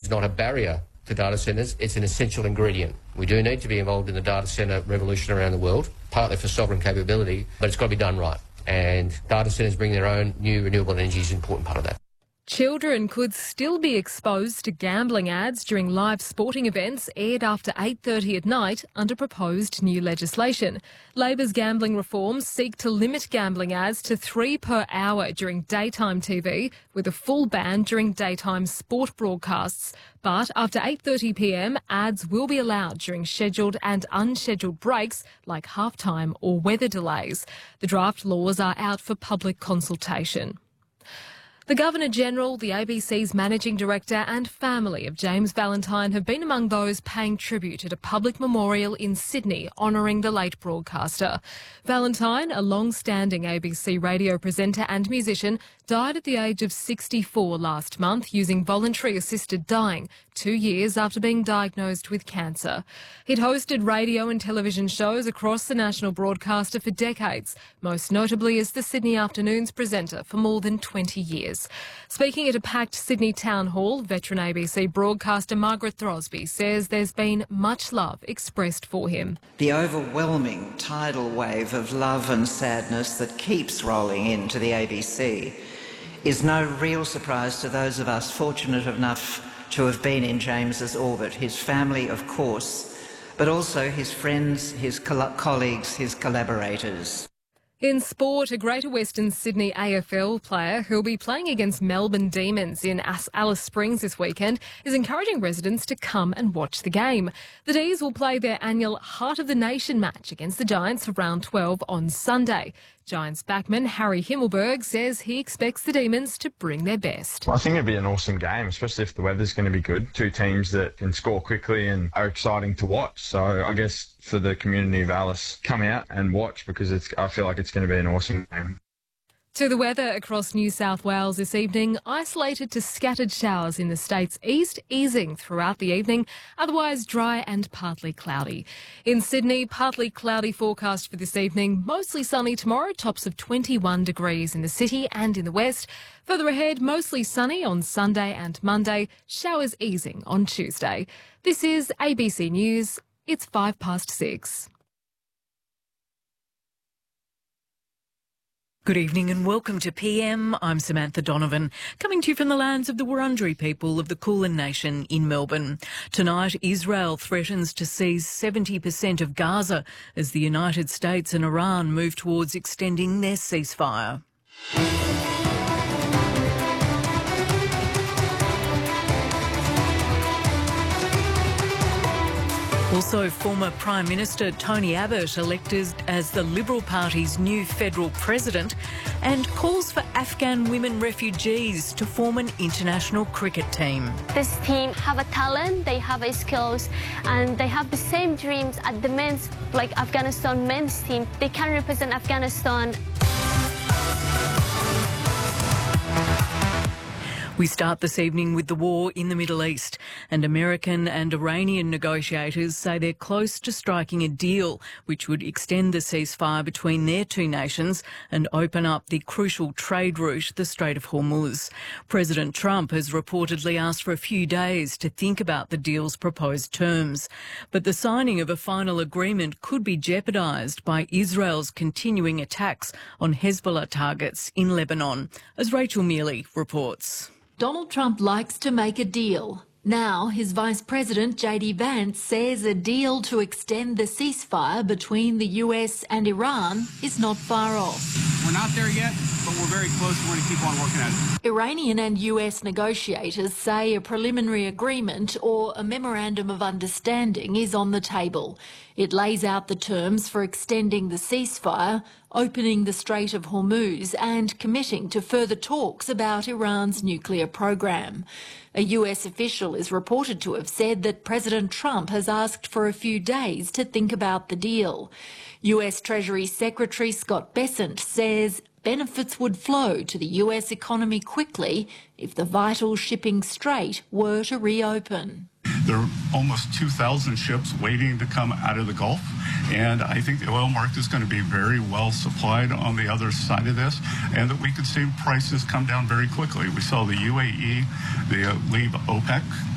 not a barrier to data centres, it's an essential ingredient. We do need to be involved in the data centre revolution around the world, partly for sovereign capability, but it's got to be done right. And data centres bring their own new renewable energy is an important part of that. Children could still be exposed to gambling ads during live sporting events aired after 8:30 at night under proposed new legislation. Labor's gambling reforms seek to limit gambling ads to 3 per hour during daytime TV, with a full ban during daytime sport broadcasts. But after 8:30 p.m, ads will be allowed during scheduled and unscheduled breaks like halftime or weather delays. The draft laws are out for public consultation. The Governor-General, the ABC's Managing Director and family of James Valentine have been among those paying tribute at a public memorial in Sydney honouring the late broadcaster. Valentine, a long-standing ABC radio presenter and musician, died at the age of 64 last month using voluntary assisted dying, 2 years after being diagnosed with cancer. He'd hosted radio and television shows across the national broadcaster for decades, most notably as the Sydney Afternoons presenter for more than 20 years. Speaking at a packed Sydney Town Hall, veteran ABC broadcaster Margaret Throsby says there's been much love expressed for him. The overwhelming tidal wave of love and sadness that keeps rolling into the ABC is no real surprise to those of us fortunate enough to have been in James's orbit, his family, of course, but also his friends, his colleagues, his collaborators. In sport, a Greater Western Sydney AFL player who'll be playing against Melbourne Demons in Alice Springs this weekend is encouraging residents to come and watch the game. The D's will play their annual Heart of the Nation match against the Giants for round 12 on Sunday. Giants backman Harry Himmelberg says he expects the Demons to bring their best. I think it'd be an awesome game, especially if the weather's going to be good. Two teams that can score quickly and are exciting to watch. So I guess for the community of Alice, come out and watch because I feel like it's going to be an awesome game. To the weather across New South Wales this evening, isolated to scattered showers in the state's east, easing throughout the evening, otherwise dry and partly cloudy. In Sydney, partly cloudy forecast for this evening, mostly sunny tomorrow, tops of 21 degrees in the city and in the west. Further ahead, mostly sunny on Sunday and Monday, showers easing on Tuesday. This is ABC News. It's 6:05. Good evening and welcome to PM. I'm Samantha Donovan, coming to you from the lands of the Wurundjeri people of the Kulin Nation in Melbourne. Tonight, Israel threatens to seize 70% of Gaza as the United States and Iran move towards extending their ceasefire. Also, former Prime Minister Tony Abbott elected as the Liberal Party's new federal president and calls for Afghan women refugees to form an international cricket team. This team have a talent, they have a skills, and they have the same dreams as the men's, like Afghanistan men's team. They can represent Afghanistan. We start this evening with the war in the Middle East, and American and Iranian negotiators say they're close to striking a deal which would extend the ceasefire between their two nations and open up the crucial trade route, the Strait of Hormuz. President Trump has reportedly asked for a few days to think about the deal's proposed terms, but the signing of a final agreement could be jeopardised by Israel's continuing attacks on Hezbollah targets in Lebanon, as Rachel Mealy reports. Donald Trump likes to make a deal. Now, his Vice President, J.D. Vance, says a deal to extend the ceasefire between the US and Iran is not far off. We're not there yet, but we're very close. We're going to keep on working at it. Iranian and US negotiators say a preliminary agreement or a memorandum of understanding is on the table. It lays out the terms for extending the ceasefire, opening the Strait of Hormuz and committing to further talks about Iran's nuclear program. A US official is reported to have said that President Trump has asked for a few days to think about the deal. US Treasury Secretary Scott Bessent says benefits would flow to the US economy quickly if the vital shipping strait were to reopen. There are almost 2,000 ships waiting to come out of the Gulf, and I think the oil market is going to be very well supplied on the other side of this, and that we could see prices come down very quickly. We saw the UAE, they leave OPEC,